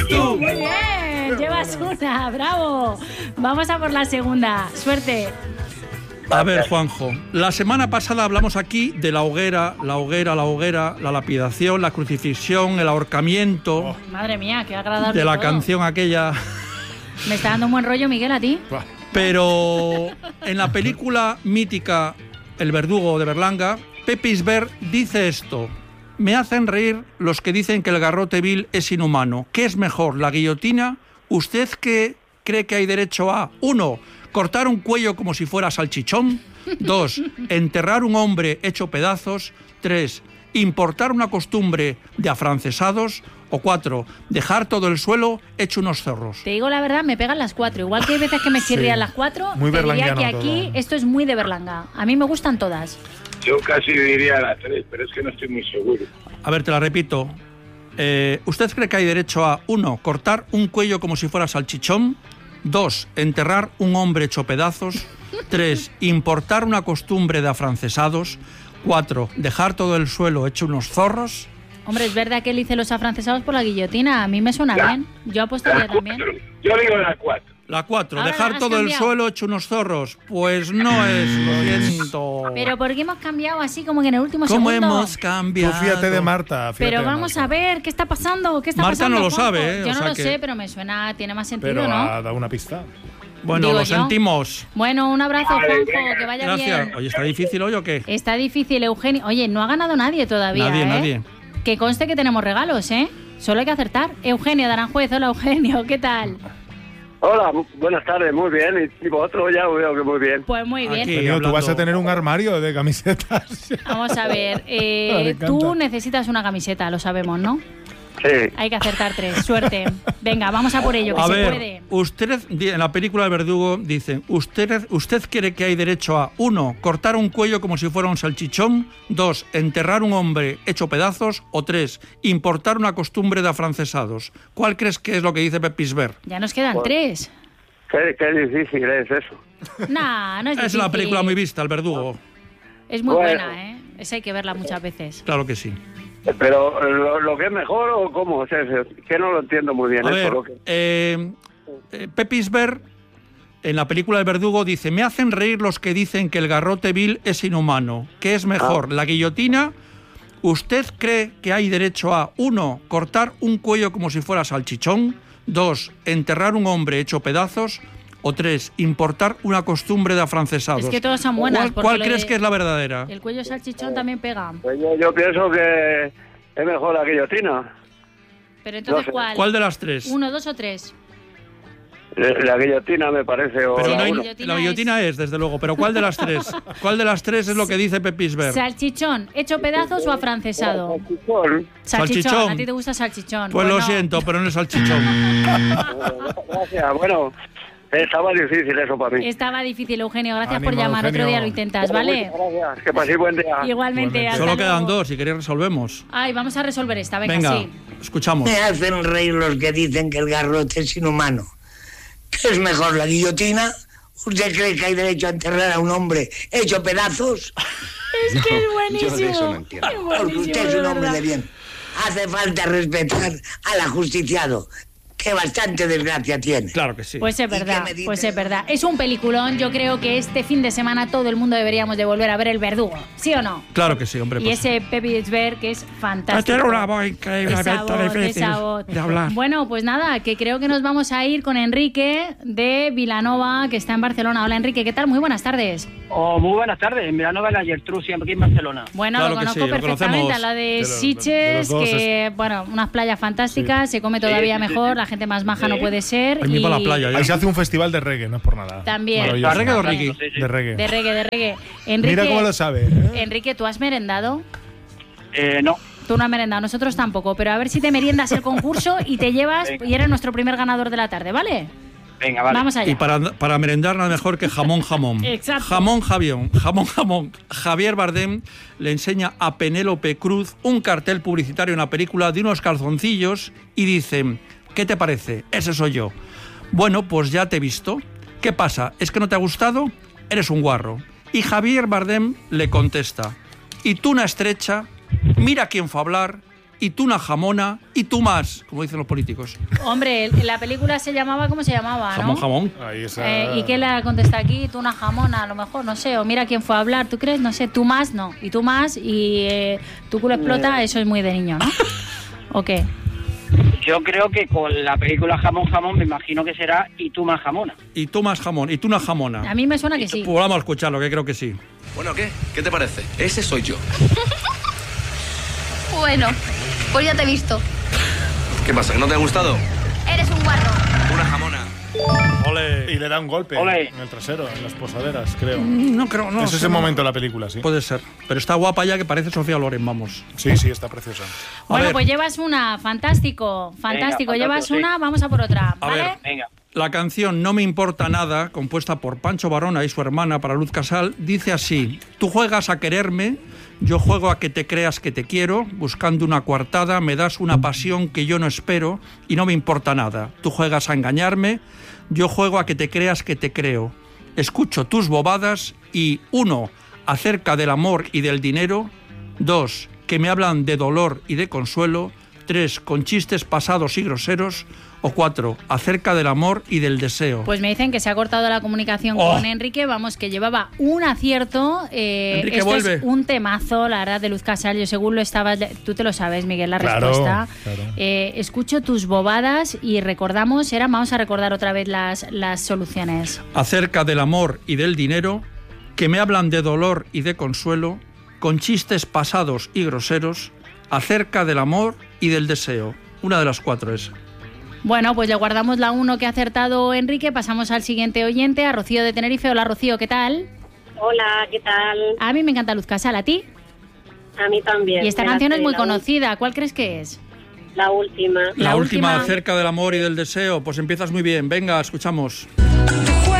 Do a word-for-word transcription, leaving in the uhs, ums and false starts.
eres tú. Muy bien, llevas una, bravo. Vamos a por la segunda. Suerte. A ver, Juanjo, la semana pasada hablamos aquí de la hoguera, la hoguera, la hoguera, la lapidación, la crucifixión, el ahorcamiento. Oh, madre mía, qué agradable. De la todo. canción aquella. Me está dando un buen rollo, Miguel, a ti. Pero en la película mítica El verdugo de Berlanga, Pepe Isbert dice esto: me hacen reír los que dicen que el garrote vil es inhumano. ¿Qué es mejor, la guillotina? ¿Usted qué cree que hay derecho a? Uno, cortar un cuello como si fuera salchichón. Dos, enterrar un hombre hecho pedazos. Tres, importar una costumbre de afrancesados. O cuatro, dejar todo el suelo hecho unos zorros. Te digo la verdad, me pegan las cuatro. Igual que hay veces que me chirrían sí. las cuatro, muy te diría que todo. aquí esto es muy de Berlanga. A mí me gustan todas. Yo casi diría las tres, pero es que no estoy muy seguro. A ver, te la repito. Eh, ¿Usted cree que hay derecho a, uno, cortar un cuello como si fuera salchichón? Dos, enterrar un hombre hecho pedazos. Tres, importar una costumbre de afrancesados. Cuatro, dejar todo el suelo hecho unos zorros. Hombre, es verdad que él dice los afrancesados por la guillotina. A mí me suena la, bien. Yo apostaría también. Yo digo la cuatro. La cuatro, Ahora dejar todo cambiado. el suelo hecho unos zorros. Pues no es, lo siento. Pero ¿por qué hemos cambiado así como que en el último ¿Cómo segundo? hemos cambiado? Tú fíjate de Marta. Fíjate Pero de vamos Marta. a ver, ¿qué está pasando? ¿Qué está Marta pasando, no lo Juanjo? sabe, ¿eh? Yo O no sea lo que... sé, pero me suena, tiene más sentido, Pero ¿no? ha dado una pista. Bueno, Digo lo yo. sentimos. Bueno, un abrazo, Juanjo, que vaya Gracias. bien. Oye, ¿está difícil hoy o qué? Está difícil, Eugenio. Oye, no ha ganado nadie todavía, Nadie, ¿eh? nadie. Que conste que tenemos regalos, ¿eh? Solo hay que acertar. Eugenio de Aranjuez, hola Eugenio, ¿qué tal? Hola, buenas tardes, muy bien. Y vosotros ya veo que muy bien. Pues muy bien. Aquí. Eugenio, tú hablando- vas a tener un armario de camisetas. Vamos a ver, eh, Me encanta. tú necesitas una camiseta, lo sabemos, ¿no? Sí. Hay que acertar tres, suerte. Venga, vamos a por ello, que A se ver, puede. usted, en la película El verdugo dicen, usted, usted cree que hay derecho a, uno, cortar un cuello como si fuera un salchichón. Dos, enterrar un hombre hecho pedazos. O tres, importar una costumbre de afrancesados. ¿Cuál crees que es lo que dice Pepe Isbert? Ya nos quedan Bueno. tres. Qué, qué difícil es eso. Nah, no es Es difícil. una película muy vista, El verdugo. Es muy Bueno. buena, ¿eh? Esa hay que verla muchas veces. Claro que sí. Pero lo, lo que es mejor o cómo, o sea, es que no lo entiendo muy bien. A eso, ver, lo que... eh, eh, Pepe Isbert, en la película El verdugo, dice, me hacen reír los que dicen que el garrote vil es inhumano. ¿Qué es mejor, Ah. la guillotina? ¿Usted cree que hay derecho a, uno, cortar un cuello como si fuera salchichón? Dos, enterrar un hombre hecho pedazos. O tres, importar una costumbre de afrancesados. Es que todas son buenas. ¿Cuál, porque cuál lo crees de- que es la verdadera? El cuello salchichón también pega. Pues yo, yo pienso que es mejor la guillotina. Pero entonces, No sé. ¿cuál? ¿Cuál de las tres? ¿Uno, dos o tres? La guillotina me parece. O Pero Sí, no la hay- guillotina la guillotina es... desde luego. Pero ¿cuál de las tres? ¿Cuál de las tres es lo que dice Pepe Isbert? ¿Salchichón hecho pedazos o afrancesado? Salchichón. Salchichón. Salchichón. A ti te gusta salchichón. Pues lo Bueno, siento, pero no es salchichón. Gracias. Bueno, estaba difícil eso para mí. Estaba difícil, Eugenio. Gracias Ánimo, por llamar. Eugenio. Otro día lo intentas, ¿vale? Muchas gracias. Que paséis buen día. Igualmente. Igualmente. hasta Solo quedan luego. dos, si queréis resolvemos. Ay, vamos a resolver esta. Venga, Venga, sí. escuchamos. Me hacen reír los que dicen que el garrote es inhumano. ¿Qué es mejor, la guillotina? ¿Usted cree que hay derecho a enterrar a un hombre hecho pedazos? Es que es buenísimo. yo de eso no entiendo. Es Porque buenísimo, usted es un de hombre verdad. de bien. Hace falta respetar al ajusticiado, que bastante desgracia tiene. Claro que sí. Pues es ¿Y qué verdad, me dices? pues es verdad. Es un peliculón. Yo creo que este fin de semana todo el mundo deberíamos de volver a ver El Verdugo. ¿Sí o no? Claro que sí, hombre. Y pues. ese Pepe Isbert que es fantástico. Tiene una voz increíble, Esa Berta, voz, difícil esa voz. de hablar. Bueno, pues nada, que creo que nos vamos a ir con Enrique de Vilanova, que está en Barcelona. Hola Enrique, ¿qué tal? Muy buenas tardes. Oh, muy buenas tardes, en Vilanova de la Gertrudis, siempre aquí en Barcelona. Bueno, Claro lo que conozco sí, lo perfectamente, conocemos. a la de, De los- de Sitges, los dos que, bueno, unas playas fantásticas, se come todavía Sí, sí, sí, mejor, sí. la gente más maja no puede ser. Ay, ni y para la playa, ya. Ahí se hace un festival de reggae, no es por nada. También. Maravilloso. ¿La reggae o También. Ricky? De reggae. De reggae, de reggae. Enrique, Mira cómo lo sabe. ¿eh? Enrique, ¿tú has merendado? Eh, no, Tú no has merendado, nosotros tampoco, pero a ver si te meriendas el concurso y te llevas, Venga. y eres nuestro primer ganador de la tarde, ¿vale? venga, vale. Vamos allá. Y para, para merendar nada mejor que jamón jamón. Exacto. Jamón javión, jamón jamón. Javier Bardem le enseña a Penélope Cruz un cartel publicitario en la película de unos calzoncillos y dice, ¿qué te parece? Ese soy yo. Bueno, pues ya te he visto. ¿Qué pasa? ¿Es que no te ha gustado? Eres un guarro. Y Javier Bardem le contesta, y tú una estrecha, mira quién fue a hablar y tú una jamona y tú más, como dicen los políticos. Hombre, la película se llamaba, ¿cómo se llamaba? Jamón, ¿no? jamón. Ahí esa... Eh, ¿Y qué le contesta aquí? Tú una jamona, a lo mejor, no sé. O mira quién fue a hablar, ¿tú crees? No sé, tú más, no. Y tú más y eh, tu culo explota, eso es muy de niño, ¿no? ¿O qué? Yo creo que con la película Jamón Jamón me imagino que será y tú más jamona. Y tú más jamón y tú una jamona. A mí me suena que sí. Pues vamos a escucharlo, que creo que sí. Bueno, ¿qué? ¿Qué te parece? Ese soy yo. Bueno, pues ya te he visto. ¿Qué pasa? ¿Que no te ha gustado? Eres un guarro. Una jamona. Y le da un golpe Ole. en el trasero, en las posaderas, creo. No creo, no. es sé, ese no. momento de la película, sí. Puede ser. Pero está guapa ya, que parece Sofía Loren, vamos. Sí, sí, está preciosa. A Bueno, ver. pues llevas una, fantástico, fantástico. Venga, Llevas fantástico, una, vamos a por otra, A ¿vale? ver. Venga. La canción No me importa nada, compuesta por Pancho Barona y su hermana para Luz Casal, dice así: tú juegas a quererme, yo juego a que te creas que te quiero, buscando una coartada, me das una pasión que yo no espero y no me importa nada. Tú juegas a engañarme, yo juego a que te creas que te creo. Escucho tus bobadas y, uno, acerca del amor y del dinero, dos, que me hablan de dolor y de consuelo, tres, con chistes pasados y groseros, o cuatro, acerca del amor y del deseo. Pues me dicen que se ha cortado la comunicación Oh. con Enrique, vamos, que llevaba un acierto. Eh, Enrique, esto vuelve. es un temazo, la verdad, de Luz Casal. Yo según lo estabas... Tú te lo sabes, Miguel, la Claro, respuesta. claro. Eh, escucho tus bobadas y recordamos, era, vamos a recordar otra vez las, las soluciones. Acerca del amor y del dinero, que me hablan de dolor y de consuelo, con chistes pasados y groseros, acerca del amor y del deseo. Una de las cuatro es. Bueno, pues le guardamos la uno que ha acertado Enrique, pasamos al siguiente oyente, a Rocío de Tenerife. Hola, Rocío, ¿qué tal? Hola, ¿qué tal? A mí me encanta Luz Casal, ¿a ti? A mí también. Y esta Me la canción es sé, muy la conocida, ¿cuál crees que es? ul- La última. La, La última, última. acerca del amor y del deseo. Pues empiezas muy bien. Venga, escuchamos.